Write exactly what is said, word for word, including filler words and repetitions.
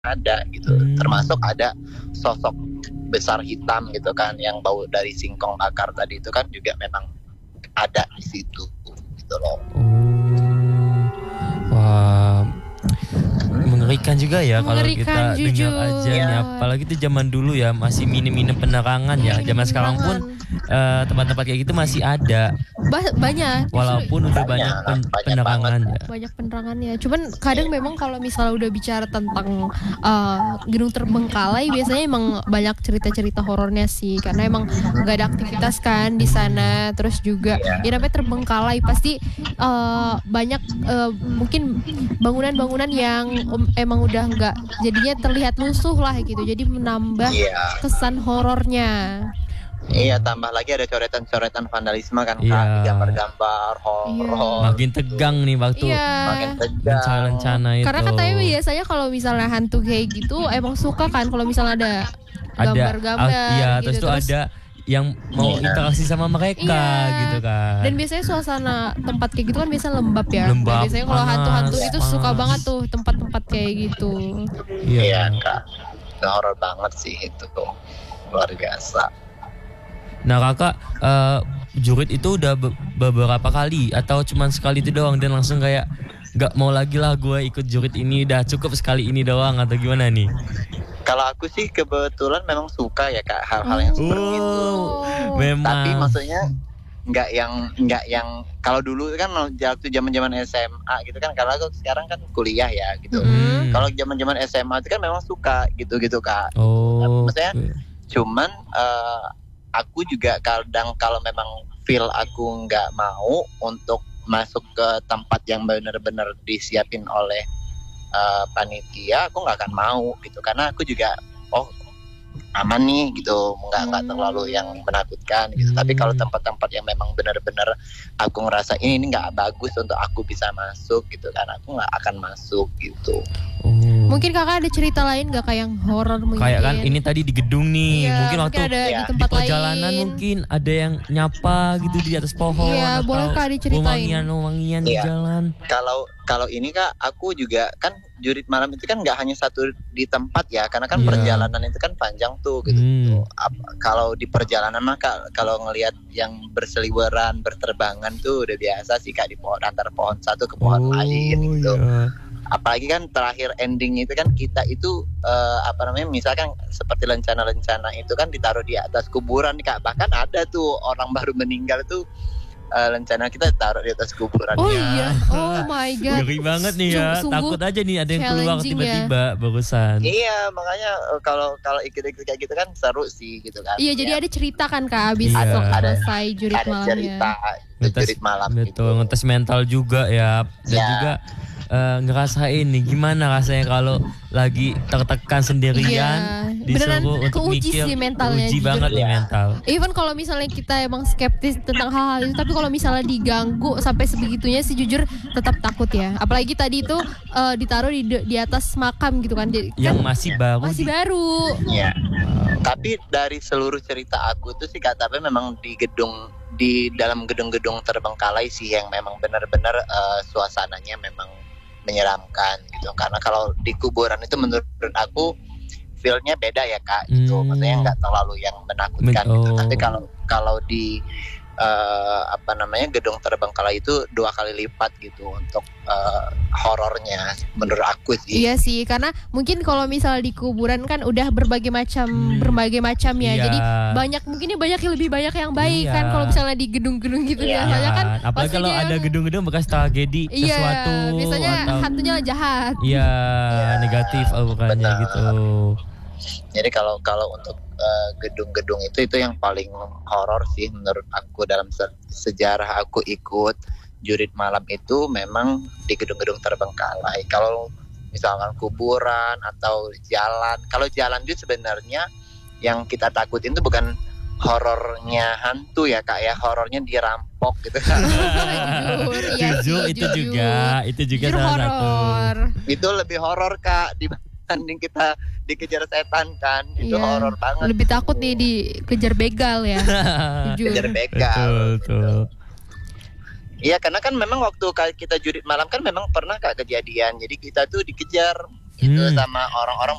ada gitu. Hmm. Termasuk ada sosok besar hitam gitu kan yang bau dari singkong bakar tadi itu kan juga memang ada di situ gitu loh. Oh. Wah. Mengerikan juga ya kalau Mengerikan, kita jujur. dengar aja nih, Ya. apalagi itu zaman dulu ya masih minim-minim penerangan ya. Zaman sekarang pun eh, tempat-tempat kayak gitu masih ada, Ba- banyak. walaupun udah banyak pen- banyak penerangan ya. banyak penerangannya. Cuman kadang memang kalau misalnya udah bicara tentang uh, gedung terbengkalai, biasanya emang banyak cerita-cerita horornya sih, karena emang nggak ada aktivitas kan di sana. Terus juga ya namanya terbengkalai pasti uh, banyak uh, mungkin bangunan-bangunan yang um, emang udah nggak, jadinya terlihat lusuh lah gitu. Jadi menambah Iya. kesan horornya. Iya, tambah lagi ada coretan-coretan vandalisme kan, Iya. Kak, di gambar-gambar horor. Makin tegang nih waktu Iya. Makin tegang. rencana itu. Karena katanya biasanya kalau misalnya hantu kayak gitu emang suka kan kalau misalnya ada ada gambar-gambar ah, iya, gitu. terus tuh ada yang mau Iya. interaksi sama mereka Iya. gitu kan. Dan biasanya suasana tempat kayak gitu kan biasanya lembab ya. Lembab, Dan biasanya kalau panas, hantu-hantu itu suka panas. banget tuh tempat-tempat kayak gitu. Iya. Iya, Kak. Itu horor banget sih itu tuh. Luar biasa. Nah kakak, eh, jurit itu udah be- beberapa kali atau cuman sekali itu doang dan langsung kayak nggak mau lagi lah gue ikut jurit ini, udah cukup sekali ini doang atau gimana nih? Kalau aku sih kebetulan memang suka ya, Kak, hal-hal yang seperti itu. Oh, memang. Tapi maksudnya nggak yang nggak yang kalau dulu kan waktu zaman-zaman S M A gitu kan, kalau aku sekarang kan kuliah ya gitu. Hmm. Kalau zaman-zaman S M A itu kan memang suka gitu-gitu, Kak. Oh. Maksudnya oke. cuman eh, aku juga kadang kalau memang feel aku nggak mau untuk masuk ke tempat yang benar-benar disiapin oleh eh, panitia, aku nggak akan mau gitu, karena aku juga oh aman nih gitu, nggak nggak Hmm. terlalu yang menakutkan gitu. Tapi kalau tempat-tempat yang memang benar-benar aku ngerasa ini ini nggak bagus untuk aku bisa masuk gitu kan, aku nggak akan masuk gitu. Oh. Mungkin kakak ada cerita lain gak kayak yang horor mungkin? Kayak kan ini tadi di gedung nih, Iya, mungkin waktu ada Iya. di di tempat perjalanan lain. mungkin ada yang nyapa gitu di atas pohon. Iya, atau boleh Kak diceritain. Wangian-wangian di Iya. jalan. Kalau kalau ini Kak, aku juga kan jurit malam itu kan nggak hanya satu di tempat ya, karena kan Iya. perjalanan itu kan panjang tuh gitu. Hmm. Ap- Kalau di perjalanan mah Kak, kalau ngelihat yang berseliweran, berterbangan tuh udah biasa sih Kak, di pohon antar pohon satu ke pohon lain gitu. Iya. Apalagi kan terakhir ending itu kan kita itu eh, apa namanya, misalkan seperti lencana-lencana itu kan ditaruh di atas kuburan Kak. Bahkan ada tuh orang baru meninggal tuh eh, lencana kita taruh di atas kuburan. Oh Iya. iya, oh my god. Ngeri banget nih ya. Sungguh- Takut aja nih ada yang keluar challenging tiba-tiba barusan. Iya, makanya eh, kalau kalau ikut-ikut kayak gitu kan seru sih gitu kan. Iya, jadi Ya, ada cerita kan Kak abis Iya. Ada- selesai jurit ada malamnya. cerita itu Ngetes- jurit malam Betul, gitu. ngetes mental juga ya. Dan Ya. juga eh, ngerasain nih gimana rasanya kalau lagi tertekan sendirian, Iya. disuruh Beneran untuk keuji mikir, sih mentalnya, uji jujur. banget nih Iya. mental. Even kalau misalnya kita emang skeptis tentang hal-hal itu, tapi kalau misalnya diganggu sampai sebegitunya sih jujur tetap takut ya. Apalagi tadi itu eh, ditaruh di di atas makam gitu kan. Jadi Yang kan masih baru masih di- baru. Iya. Tapi dari seluruh cerita aku tuh sih Kak, tapi memang di gedung di dalam gedung-gedung terbengkalai sih yang memang benar-benar eh, suasananya memang menyeramkan gitu. Karena kalau di kuburan itu menurut aku feel-nya beda ya Kak gitu. Hmm. Maksudnya nggak terlalu yang menakutkan Men- gitu. oh. Tapi kalau kalau di eh, apa namanya gedung terbengkalai itu dua kali lipat gitu untuk eh, horornya menurut aku sih. Iya sih, karena mungkin kalau misal di kuburan kan udah berbagai macam berbagai macam ya. Iya. Jadi banyak mungkinnya banyak yang lebih banyak yang baik Iya. kan kalau misalnya di gedung-gedung gitu Iya. biasanya kan. apalagi pasti kalau dia ada yang- gedung-gedung bekas tragedi Iya, sesuatu biasanya atau hantunya jahat. iya Iya, negatif oh, bukannya benar. gitu. Jadi kalau kalau untuk eh, gedung-gedung itu itu yang paling horor sih menurut aku dalam se- sejarah aku ikut jurit malam itu memang di gedung-gedung terbengkalai. Kalau misalkan kuburan atau jalan, kalau jalan itu sebenarnya yang kita takutin itu bukan horornya hantu ya Kak ya, horornya dirampok gitu kan. Jujur, iya Jujur sih, itu jujur. juga itu juga Jujur salah satu. horor. Itu lebih horor Kak dibanding kita dikejar setan kan. Itu Iya. horor banget. Lebih takut nih dikejar begal ya. Jujur. Kejar begal. Betul, betul. Iya, karena kan memang waktu kali kita jurit malam kan memang pernah Kak kejadian. Jadi kita tuh dikejar itu Hmm. sama orang-orang